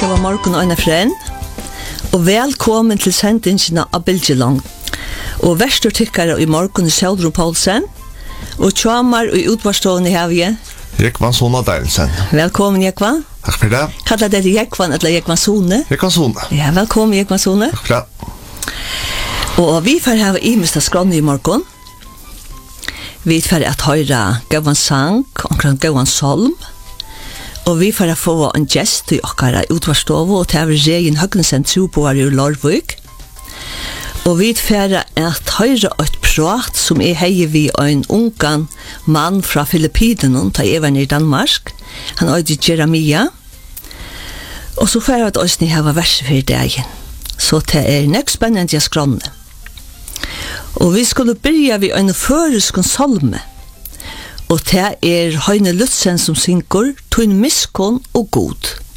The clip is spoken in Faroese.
God morgen, Øyne Fren, og velkommen til sendingen av Bilgelang. Og verstertykkere i morgen er Sjøldrum Poulsen, og tjammer og utvarstående her vi. Jekvan Sona Deilensen. Velkommen, Jekvan. Takk for det. Kallar det Jekvan eller Jekvan Sone? Jekvan Sone. Ja, velkommen, Jekvan Sone. Takk for det. Og vi får ha i mista skrånne i morgen. Vi får at høyre gøvan sang, omkring gøvan solm. Og vi får få en gest i okkara utvarstående, og til Regin Høgnesen Troboar i Lorvøk. Og vi får at høyre et prat som heier vi en ungan mann fra Filippinen, ta even i Danmark. Han er Jeremia. Og så får at oss ni hava vers for dagen. Så det nekst spennende jeg skrånne. Og vi skulle byrja vid en føreskon salme. Og det Heine Lutzen som synger «Tun miskon og god».